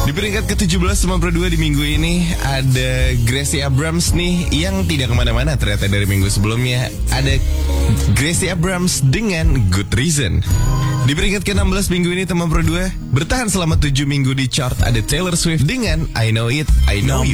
Di peringkat ke-17 teman Pro 2 di minggu ini ada Gracie Abrams nih yang tidak kemana-mana ternyata dari minggu sebelumnya. Ada Gracie Abrams dengan Good Reason. Di peringkat ke-16 minggu ini teman Pro 2 bertahan selama 7 minggu di chart ada Taylor Swift dengan I Know It, I Know You.